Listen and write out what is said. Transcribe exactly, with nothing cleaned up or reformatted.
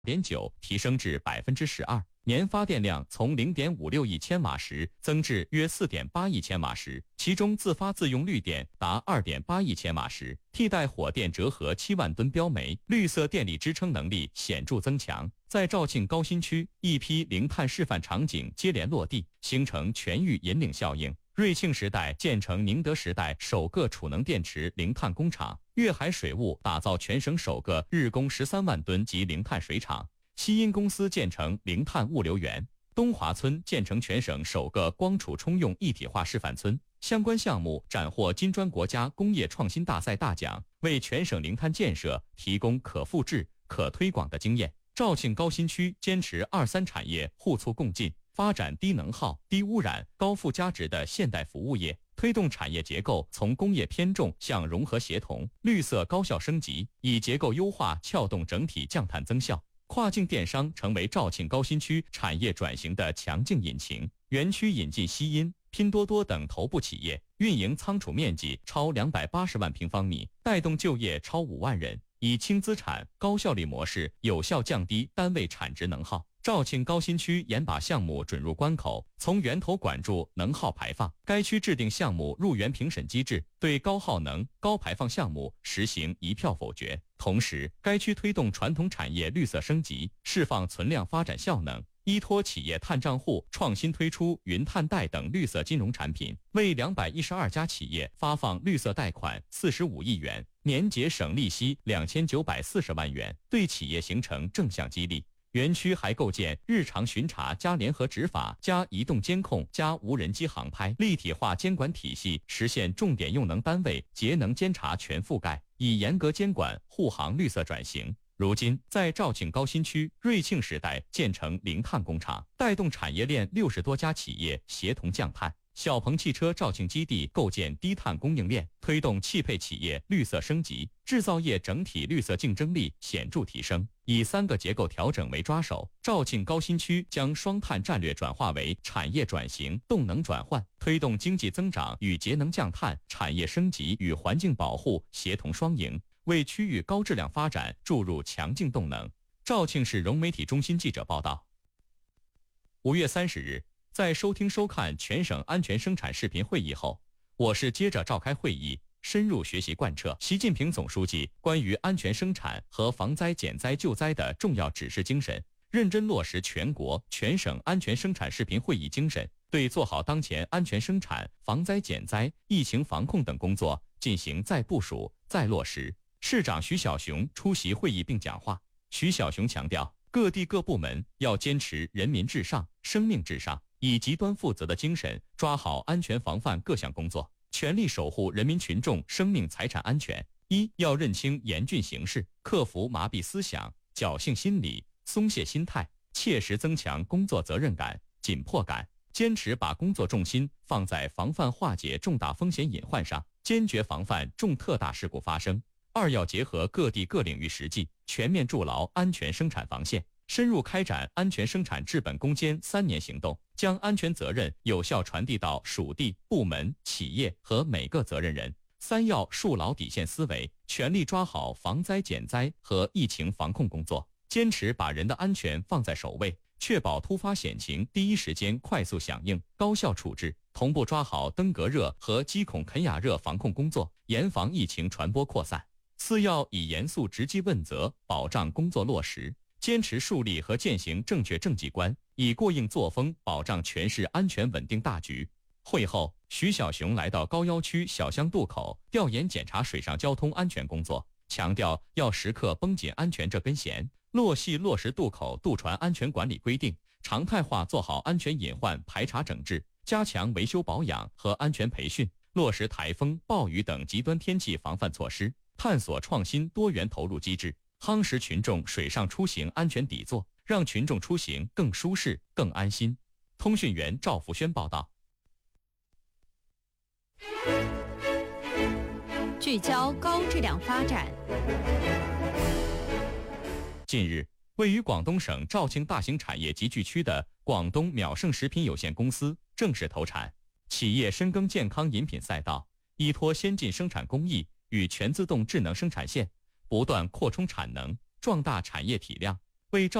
点九提升至百分之十二，年发电量从零点五六亿千瓦时增至约四点八亿千瓦时，其中自发自用绿电达二点八亿千瓦时，替代火电折合七万吨标煤，绿色电力支撑能力显著增强。在肇庆高新区，一批零碳示范场景接连落地，形成全域引领效应。瑞庆时代建成宁德时代首个储能电池零碳工厂，粤海水务打造全省首个日供十三万吨级零碳水厂，西音公司建成零碳物流园，东华村建成全省首个光储充用一体化示范村。相关项目斩获金砖国家工业创新大赛大奖，为全省零碳建设提供可复制、可推广的经验。肇庆高新区坚持二三产业互促共进，发展低能耗、低污染、高附加值的现代服务业，推动产业结构从工业偏重向融合协同、绿色高效升级，以结构优化撬动整体降碳增效。跨境电商成为肇庆高新区产业转型的强劲引擎。园区引进西音、拼多多等头部企业，运营仓储面积超两百八十万平方米，带动就业超五万人，以轻资产、高效率模式有效降低单位产值能耗。肇庆高新区严把项目准入关口，从源头管住能耗排放。该区制定项目入园评审机制，对高耗能、高排放项目实行一票否决。同时，该区推动传统产业绿色升级，释放存量发展效能，依托企业碳账户，创新推出云碳贷等绿色金融产品，为两百一十二家企业发放绿色贷款四十五亿元，年节省利息两千九百四十万元，对企业形成正向激励。园区还构建日常巡查加联合执法加移动监控加无人机航拍立体化监管体系，实现重点用能单位节能监察全覆盖，以严格监管护航绿色转型。如今，在肇庆高新区瑞庆时代建成零碳工厂，带动产业链六十多家企业协同降碳。小鹏汽车肇庆基地构建低碳供应链，推动汽配企业绿色升级，制造业整体绿色竞争力显著提升。以三个结构调整为抓手，肇庆高新区将双碳战略转化为产业转型、动能转换，推动经济增长与节能降碳、产业升级与环境保护协同双赢，为区域高质量发展注入强劲动能。肇庆市融媒体中心记者报道。五月三十日，在收听收看全省安全生产视频会议后，我市接着召开会议，深入学习贯彻习近平总书记关于安全生产和防灾减灾救灾的重要指示精神，认真落实全国全省安全生产视频会议精神，对做好当前安全生产、防灾减灾、疫情防控等工作进行再部署、再落实。市长徐小雄出席会议并讲话。徐小雄强调，各地各部门要坚持人民至上、生命至上，以极端负责的精神抓好安全防范各项工作，全力守护人民群众生命财产安全。一要认清严峻形势，克服麻痹思想、侥幸心理、松懈心态，切实增强工作责任感、紧迫感，坚持把工作重心放在防范化解重大风险隐患上，坚决防范重特大事故发生。二要结合各地各领域实际，全面筑牢安全生产防线，深入开展安全生产治本攻坚三年行动，将安全责任有效传递到属地、部门、企业和每个责任人。三要树牢底线思维，全力抓好防灾减灾和疫情防控工作，坚持把人的安全放在首位，确保突发险情第一时间快速响应、高效处置，同步抓好登革热和鸡孔啃哑热防控工作，严防疫情传播扩散。四要以严肃直击问责保障工作落实，坚持树立和践行正确政绩观，以过硬作风保障全市安全稳定大局。会后，徐小雄来到高要区小香渡口调研检查水上交通安全工作，强调要时刻绷紧安全这根弦，落细落实渡口渡船安全管理规定，常态化做好安全隐患排查整治，加强维修保养和安全培训，落实台风、暴雨等极端天气防范措施，探索创新多元投入机制，夯实群众水上出行安全底座，让群众出行更舒适、更安心。通讯员赵福轩报道。 聚焦高质量发展。 近日，位于广东省肇庆大型产业集聚区的广东淼盛食品有限公司正式投产。企业深耕健康饮品赛道，依托先进生产工艺与全自动智能生产线，不断扩充产能，壮大产业体量， 为照